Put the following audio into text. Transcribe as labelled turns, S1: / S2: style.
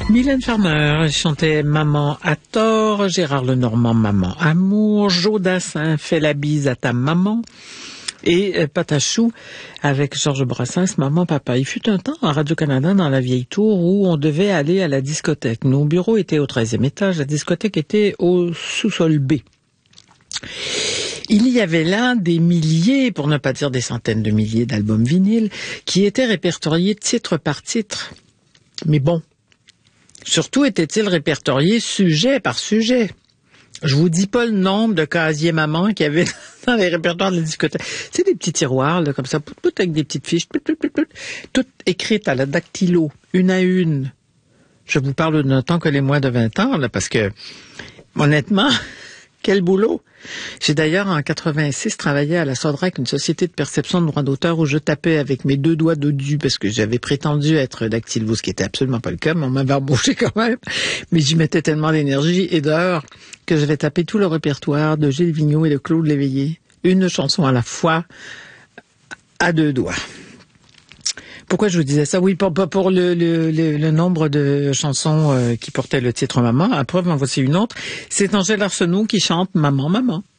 S1: Mylène Farmer chantait Maman à tort, Gérard Lenormand Maman amour, Joe Dassin fait la bise à ta maman et Patachou avec Georges Brassens Maman Papa. Il fut un temps à Radio-Canada dans la vieille tour où on devait aller à la discothèque. Nos bureaux étaient au 13e étage, la discothèque était au sous-sol B. Il y avait là des milliers, pour ne pas dire des centaines de milliers d'albums vinyles qui étaient répertoriés titre par titre. Mais bon, surtout était-il répertorié sujet par sujet. Je vous dis pas le nombre de casiers maman qu'il y avait dans les répertoires de la discothèque. C'est des petits tiroirs, là, comme ça, avec des petites fiches, toutes écrites à la dactylo, une à une. Je vous parle d'un temps que les moins de 20 ans, là, parce que, honnêtement, quel boulot! J'ai d'ailleurs, en 86, travaillé à la Sodrac, une société de perception de droits d'auteur où je tapais avec mes deux doigts dodus parce que j'avais prétendu être dactylo, ce qui était absolument pas le cas, mais on m'avait embauché quand même. Mais j'y mettais tellement d'énergie et d'heures que j'avais tapé tout le répertoire de Gilles Vigneault et de Claude Léveillé, une chanson à la fois, à deux doigts. Pourquoi je vous disais ça? Oui, pour le nombre de chansons qui portaient le titre Maman. À preuve, en voici une autre. C'est Angèle Arsenault qui chante Maman, Maman.